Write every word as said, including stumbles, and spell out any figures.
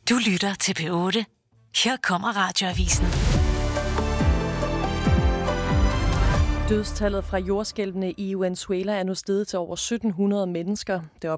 Du lytter til P otte. Her kommer Radioavisen. Dødstallet fra jordskælvene i Venezuela er nu steget til over sytten hundrede mennesker. Det